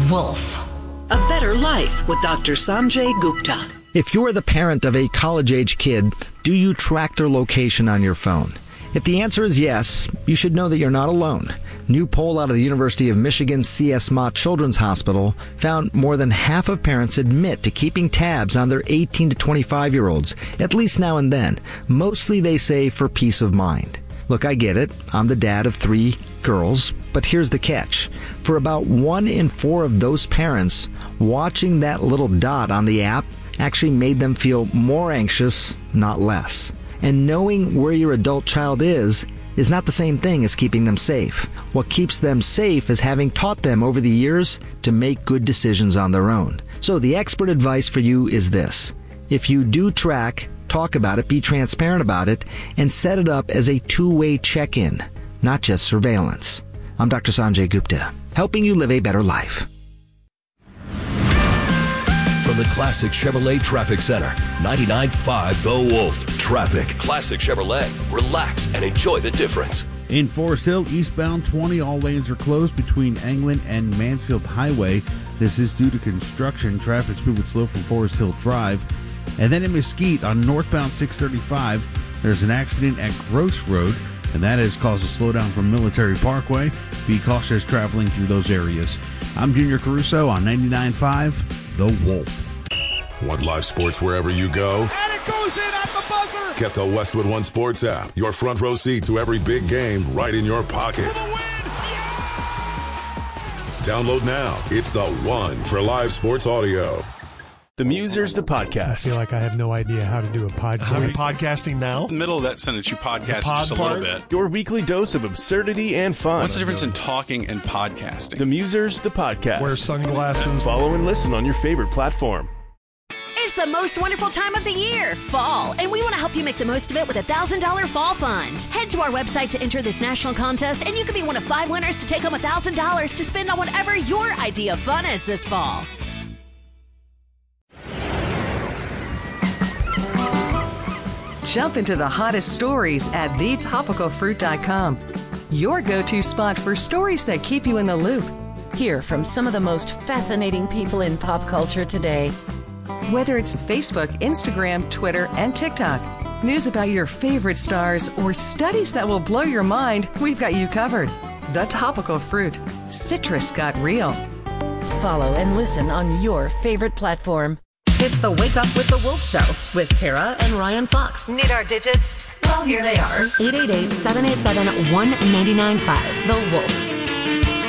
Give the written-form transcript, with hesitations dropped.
Wolf. A Better Life with Dr. Sanjay Gupta. If you're the parent of a college-age kid, do you track their location on your phone? If the answer is yes, you should know that you're not alone. New poll out of the University of Michigan C.S. Mott Children's Hospital found more than half of parents admit to keeping tabs on their 18 to 25-year-olds, at least now and then. Mostly, they say, for peace of mind. Look, I get it. I'm the dad of 3 girls, but here's the catch. For about 1 in 4 of those parents, watching that little dot on the app actually made them feel more anxious, not less. And knowing where your adult child is not the same thing as keeping them safe. What keeps them safe is having taught them over the years to make good decisions on their own. So the expert advice for you is this. If you do track, talk about it, be transparent about it, and set it up as a two-way check-in, not just surveillance. I'm Dr. Sanjay Gupta, helping you live a better life. From the Classic Chevrolet Traffic Center, 99.5 The Wolf. Traffic. Classic Chevrolet. Relax and enjoy the difference. In Forest Hill, eastbound 20, all lanes are closed between England and Mansfield Highway. This is due to construction. Traffic's moving slow from Forest Hill Drive. And then in Mesquite, on northbound 635, there's an accident at Gross Road, and that has caused a slowdown from Military Parkway. Be cautious traveling through those areas. I'm Junior Caruso on 99.5 The Wolf. Want live sports wherever you go? And it goes in at the buzzer! Get the Westwood One Sports app. Your front row seat to every big game right in your pocket. Download now. It's the one for live sports audio. The Musers, the podcast. I feel like I have no idea how to do a podcast. How are you podcasting now? In the middle of that sentence, you podcast just a little bit. Your weekly dose of absurdity and fun. What's the difference in talking and podcasting? The Musers, the podcast. Wear sunglasses. Follow and listen on your favorite platform. It's the most wonderful time of the year, fall, and we want to help you make the most of it with a $1,000 fall fund. Head to our website to enter this national contest, and you could be one of 5 winners to take home $1,000 to spend on whatever your idea of fun is this fall. Jump into the hottest stories at thetopicalfruit.com. Your go-to spot for stories that keep you in the loop. Hear from some of the most fascinating people in pop culture today. Whether it's Facebook, Instagram, Twitter, and TikTok, news about your favorite stars, or studies that will blow your mind, we've got you covered. The Topical Fruit. Citrus got real. Follow and listen on your favorite platform. It's the Wake Up with the Wolf Show with Tara and Ryan Fox. Need our digits? Well, here they are. 888-787-1995. The Wolf.